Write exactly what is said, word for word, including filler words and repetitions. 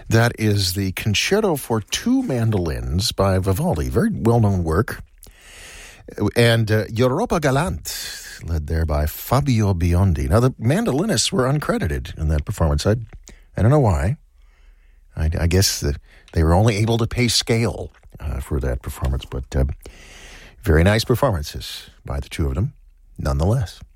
That is the Concerto for Two Mandolins by Vivaldi. Very well-known work. And uh, Europa Galante, led there by Fabio Biondi. Now, the mandolinists were uncredited in that performance. I, I don't know why. I, I guess the, they were only able to pay scale uh, for that performance. But uh, very nice performances by the two of them, nonetheless.